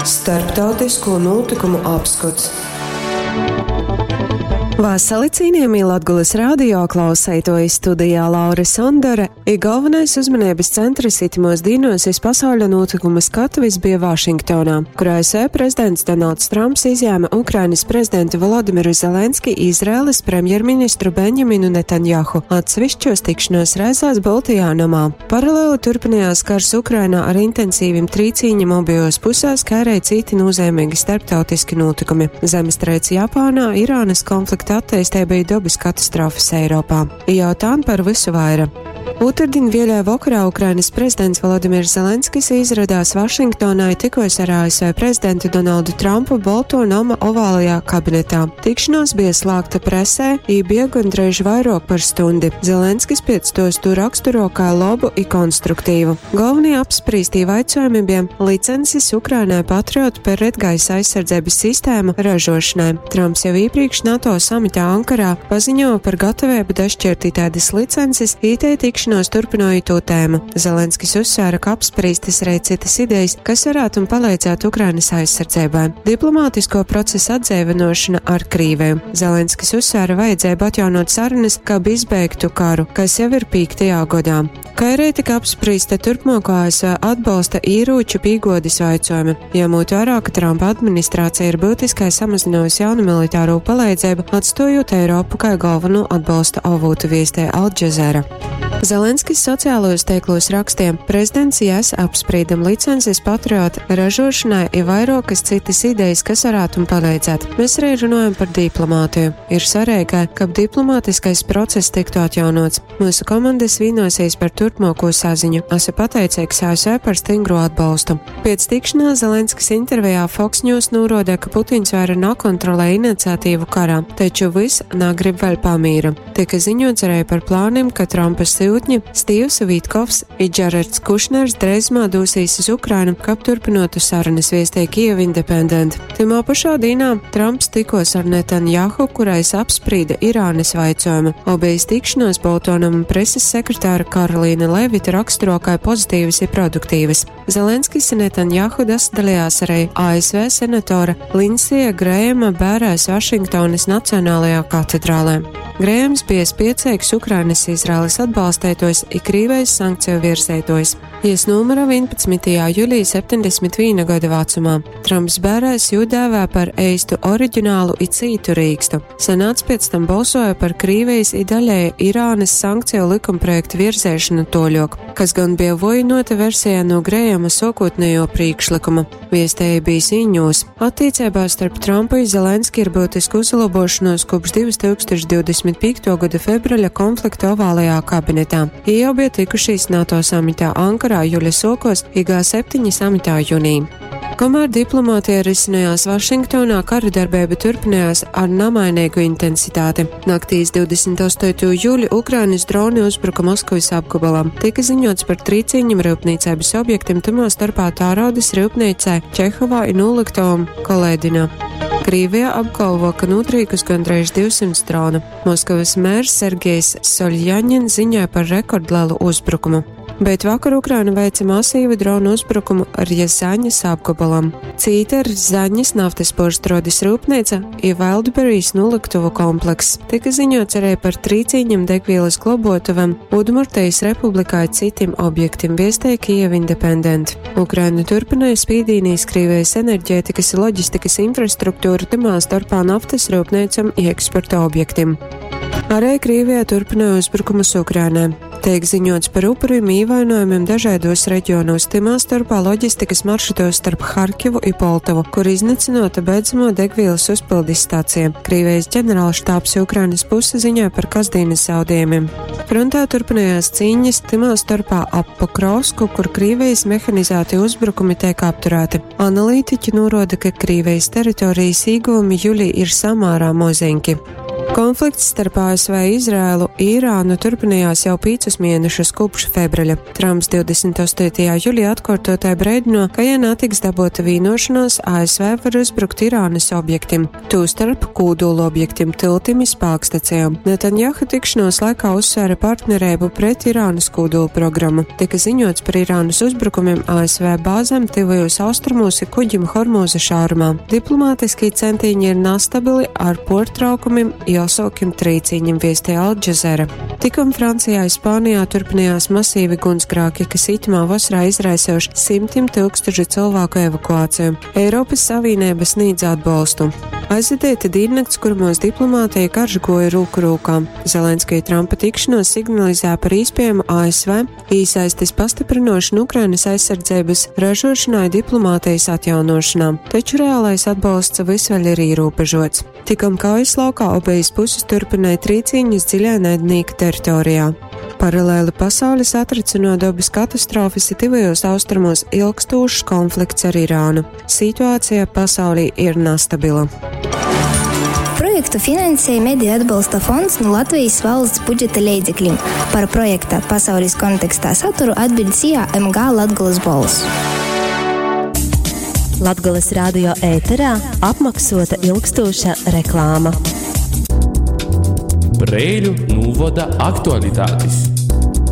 Starptautisko notikumu apskats. Vasali cienījamie Latgules radio klausētoji, studijā Laura Sondore, ir galvenais uzmanības centrs itimos dīnos pasauļa notikumu skatuvis bija Vašingtonā, kur ASV prezidents Donalds Trumps izjēma Ukrainas prezidentu Volodimiru Zelenski, Izraēlas premjerministru Benjaminu Netanjahu atsevišķos tikšanos reizēs Baltijā namā. Paralēli turpinājās karš Ukrainā ar intensīviem trīcīņiem abajos pusēs, kā arī citi nozīmīgi starptautiski notikumi. Zemestrīce Japānā, Irānas konflikta attīstība bija dabas katastrofas Eiropā. Jautājumi par visu vaira. Otrdien vēļā vakarā Ukrainas prezidents Volodimirs Zelenskis izradās Vašingtonā tikos ar ASV prezidentu Donaldu Trumpu Balto nama ovālajā kabinetā. Tikšanās bija slēgta presē, bija gandrīz vairāk par stundi. Zelenskis pēc tos to raksturo kā labu un konstruktīvu. Galvenie apspriestī jautājumi bija licences Ukrainai Patriot pretgaisa aizsardzības sistēmu ražošanai. Trumps jau iepriekš NATO samitā Ankarā paziņoja par gatavību dažšķirt tādas licences, tikšanos turpināja to tēmu. Zelenskis uzsvēra, ka apspriestas arī citas idejas, kas varētu palīdzēt Ukrainas aizsardzībai. Diplomātisko procesu atdzīvināšana ar Krieviju. Zelenskis uzsvēra vajadzību atjaunot sarunas, kā izbeigtu karu, kas jau ir 5. gadā. Kā arī tika apspriesta turpmāko ASV atbalsta ieroču pīgodes jautājumi, ņemot vērā, ka Trumpa administrācija ir būtiskai samazinājusi jaunu militāro palīdzību, atstājot Eiropu kā galveno atbalsta avotu, viestē Al Jazeera. Zelenskis sociālajos tīklos rakstiem: prezidents jās apspriedam licences Patriot ražošanai ir vairākas citas idejas, kas varētu palīdzēt. Mēs arī runājam par diplomātiju. Ir svarīgi, ka diplomātiskais process tiktu atjaunots. Mūsu komandas vienosies par turpmāko saziņu. Esmu pateicīgs ASV par stingro atbalstu. Pēc tikšanās Zelenskis intervijā Fox News norāda, ka Putins vairs nekontrolē iniciatīvu karā, taču viss negrib vēl pamīra. Tika ziņots arī par plāniem, ka Trumpa sūtņi Stīvs Vitkovs un Džarards Kušners drīzumā dosīs uz Ukrainu, kā turpinotu sarunas, viestīja Kyiv Independent. Timā pašā dienā Trumps tikos ar Netanjahu, kurais apsprīda Irānas jautājumu. Abijas tikšanos Baltonam preses sekretāra Karolīna Levita raksturo kā pozitīvas un produktīvas. Zelenskis un Netanjahu dalījās arī ASV senatora Lindsija Grējama bērēs Vašingtonas Nacionālajā katedrālē. Grējams bija spiecīgs Ukrainas Izraēlas atbalstētojs un Krievijas sankciju virsētojs. Ies numura 11. jūlijā 71 gada vecumā. Trumps bērēs jūdēvē par eistu oriģinālu un citu rīkstu. Senāts pēc tam balsoja par Krievijas un daļēji Irānas sankciju likumprojektu virzēšanu toļok, kas gan bija vojinota versijā no Grējama sākotnējo priekšlikuma. Viestēja bija ziņos. Attiecībās starp Trumpu un Zelenski ir būtisku uzlabošanos kopš 2025. gada februāļa konflikta ovālajā kabinetā. Jau bija tikušies NATO samitā Ankarā jūļa sokos, G7 samitā jūnijā. Kamēr diplomātija risinājās Vašingtonā, kara darbība turpinājās ar nemainīgu intensitāti. Naktīs 28. jūļa Ukrainas droni uzbruka Moskavas apgabalam. Tika ziņots par trīcīņiem rūpniecības objektiem, tamā starpā Tāraudas rūpniecē Čehovā un Uliktovam Kolēdinā. Krievijā apgalvo, ka notrīkus gandrīz 200 dronu. Moskavas mērs Sergejs Soļjaņins ziņoja par rekordlielu uzbrukumu. Bet vakar Ukraina veica masīvu dronu uzbrukumu ar Jazaņas apgabalam. Cita ir Zaņas naftas porštrodes rūpnīca un Wildberries noliktuvu komplekss. Tika ziņots arī par trīcīņiem degvielas globotuvam, Udmurtijas republikā citiem objektiem, viestīja Kyiv Independent. Ukraina turpināja spīdīnīs Krievijas enerģētikas un loģistikas infrastruktūru, tamā starpā naftas rūpnīcam un eksporta objektiem. Arī Krievijā turpināja uzbrukumus Ukrainai. Tiek ziņots par upuriem ievainojumiem dažādos reģionos, timā starpā loģistikas maršrutos starp Harkivu un Poltavu, kur iznīcinota beidzamo degvielas uzpildes stācija. Krievijas ģenerālštābs Ukrainas puse ziņoja par kasdienas zaudējumiem. Frontā turpinājās cīņas, timā starpā ap Pokrovsku, kur Krievijas mehanizēti uzbrukumi tiek apturēti. Analītiķi norāda, ka Krievijas teritorijas ieguvumi jūlijā ir samērā mozīņki. Konflikts starp ASV, Izraēlu, Irānu turpinājās jau 5 mēnešus kopš februļa. Trumps 28. jūlijā atkārtotāji brēdino, ka, ja netiks dabota vienošanās, ASV var uzbrukt Irānas objektiem, tūstarp kodolu objektiem, tiltim, spēkstacijām. Netanjahu tikšanos laikā uzsvēra partnerību pret Irānas kodolu programmu. Tika ziņots par Irānas uzbrukumiem ASV bāzēm tuvajos austrumos un kuģim Hormūza šaurumā. Diplomātiskie centieni ir nestabili ar portraukumiem, Jāsaukiem trīcīņiem, viestīja Al Jazeera. Tikam Francijā, Spānijā turpinājās masīvi gunsgrāki, kas itamā vasarā izraisījuši 100,000 cilvēku evakuāciju. Eiropas Savienība sniedz atbalstu. Aizvadīta diennakts, kurmos diplomātija karžgoja roku rokā. Zelenskija Trumpa tikšanos signalizēja par iespējamu ASV īsaistis pastiprinošanu Ukrainas aizsardzības ražošanai diplomātijas atjaunošanā, taču reālais atbalsts visvaļ ir ierobežots. Tikam kaujas laukā obejas puses turpināja trīcīņas dziļā naidnieka teritorijā. Paralēli pasaules atricino dabas katastrofas ir tuvajos austrumos ilgstošs konflikts ar Irānu. Situācija pasaulī ir nestabila. Projektu finansēja Mediju atbalsta fonds no Latvijas valsts budžeta līdzekļiem. Par projekta pasaules kontekstā saturu atbildīja MG Latgoles balss. Latgoles radio ēterā apmaksota ilgstoša reklāma. Breiļu novada aktualitātes.